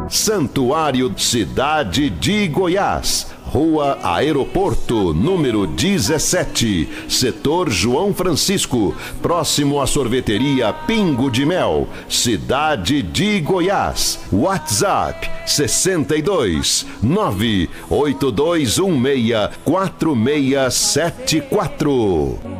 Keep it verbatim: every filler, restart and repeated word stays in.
Santuário Cidade de Goiás, Rua Aeroporto, número dezessete, Setor João Francisco, próximo à sorveteria Pingo de Mel, Cidade de Goiás. WhatsApp sessenta e dois, nove oito dois um seis, quatro seis sete quatro.